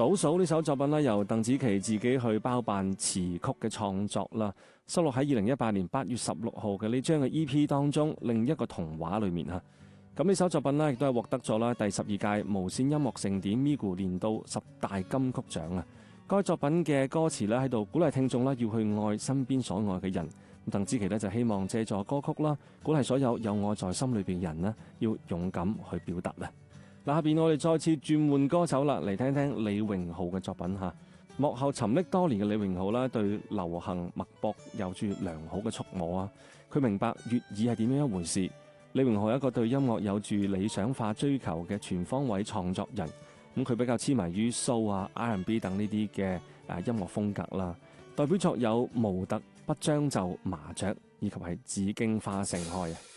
倒數呢首作品呢，由鄧紫棋自己去包辦詞曲嘅創作啦，收錄喺2018年8月16號嘅呢張嘅 EP 當中，另一個童話裏面嚇。咁呢首作品呢，亦都係獲得咗啦第12屆無線音樂盛典 MIGU 年度10大金曲獎啊！該作品嘅歌詞呢，喺度鼓勵聽眾啦，要去愛身邊所愛嘅人。鄧紫棋呢，就希望借助歌曲啦，鼓勵所有有愛在心裏邊嘅人呢，要勇敢去表達啦。嗱，下邊我哋再次轉換歌手啦，嚟聽聽李榮浩嘅作品嚇。幕後沉溺多年嘅李榮浩啦，對流行脈搏有住良好嘅觸摸啊！佢明白粵語係點樣一回事。李榮浩係一個對音樂有住理想化追求嘅全方位創作人。咁佢比較痴迷於soul啊、R&B 等呢啲嘅音樂風格啦。代表作有《模特》、《不將就》、《麻雀》以及係《紫荊花盛開》啊。